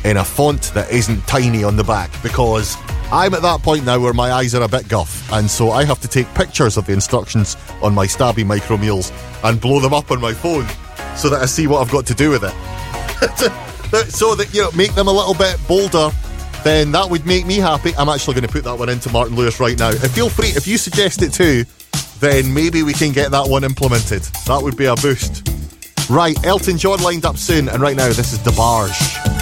in a font that isn't tiny on the back, because I'm at that point now where my eyes are a bit guff, and so I have to take pictures of the instructions on my Stabby micro meals and blow them up on my phone so that I see what I've got to do with it. So that, you know, make them a little bit bolder, then that would make me happy. I'm actually going to put that one into Martin Lewis right now. And feel free, if you suggest it too, then maybe we can get that one implemented. That would be a boost. Right, Elton John lined up soon, and right now this is DeBarge.